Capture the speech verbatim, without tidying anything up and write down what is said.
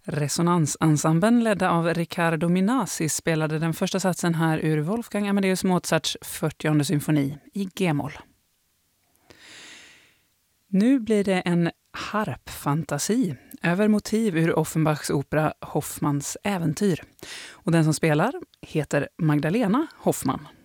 Resonansensemblen ledda av Riccardo Minasi spelade den första satsen här ur Wolfgang Amadeus Mozarts fyrtionde symfoni i G-moll. Nu blir det en harpfantasi över motiv ur Offenbachs opera Hoffmanns äventyr. Och den som spelar heter Magdalena Hoffmann.